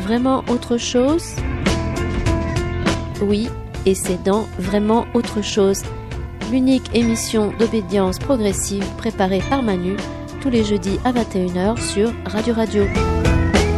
Vraiment autre chose? Oui, et c'est dans Vraiment autre chose, l'unique émission d'obédience progressive préparée par Manu tous les jeudis à 21h sur Radio Radio.